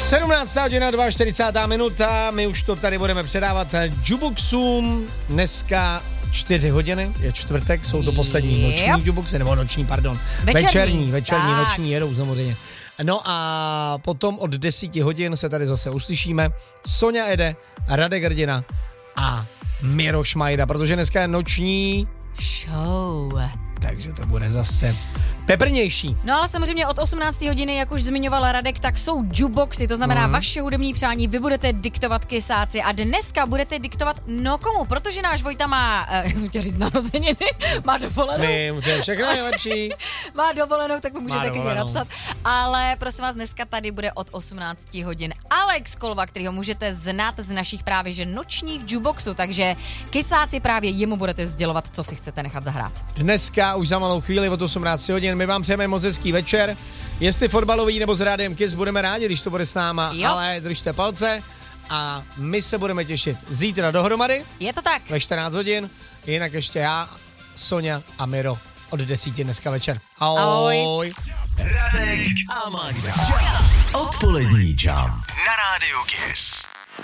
17:42, 40 minuta, my už to tady budeme předávat Juboxům, dneska 4 hodiny, je čtvrtek, jsou to poslední noční Juboxy, nebo noční, pardon, večerní, noční jedou samozřejmě. No a potom od 10 hodin se tady zase uslyšíme Sonja Ede, Radek Hrdina a Miro Šmajda, protože dneska je noční show. Takže to bude zase peprnější. No ale samozřejmě od 18 hodiny, jak už zmiňoval Radek, tak jsou Juboxy, to znamená vaše hudební přání, vy budete diktovat Kysáci a dneska budete diktovat komu, protože náš Vojta má, já jsem chtěl říct narozeniny, má dovolenou. Všechno nejlepší. Má dovolenou, tak mu můžete klidně napsat. Ale prosím vás, dneska tady bude od 18 hodin Alex Kolva, kterýho můžete znát z našich právě že nočních Juboxů, takže Kysáci právě jemu budete sdělovat, co si chcete nechat zahrát. Dneska už za malou chvíli od 18 hodin my vám přejeme moc hezký večer. Jestli fotbalový nebo s Rádiem Kiss, budeme rádi, když to bude s náma, ale držte palce a my se budeme těšit zítra dohromady. Je to tak. Ve 14 hodin, jinak ještě já, Sonja a Miro od 10 dneska večer. Ahoj. Radek a Magda. Odpolední Jump na Rádiu Kiss.